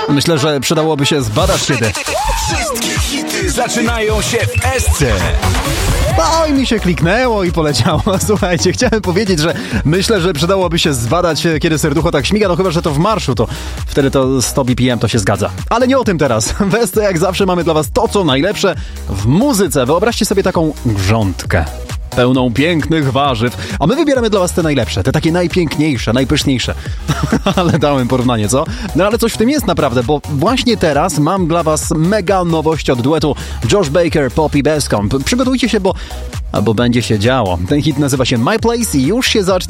Myślę, że przydałoby się zbadać kiedy. Wszystkie hity zaczynają się w Esce. Oj, mi się kliknęło i poleciało. Słuchajcie, chciałem powiedzieć, że myślę, że przydałoby się zbadać, kiedy serducho tak śmiga, no chyba, że to w marszu, to wtedy to 100 BPM to się zgadza. Ale nie o tym teraz. W Esce jak zawsze mamy dla was to, co najlepsze w muzyce. Wyobraźcie sobie taką grządkę pełną pięknych warzyw, a my wybieramy dla was te najlepsze, te takie najpiękniejsze, najpyszniejsze. Ale dałem porównanie, co? No ale coś w tym jest naprawdę, bo właśnie teraz mam dla was mega nowość od duetu Josh Baker, Poppy Bescombe. Przygotujcie się, bo będzie się działo. Ten hit nazywa się My Place i już się zacznie.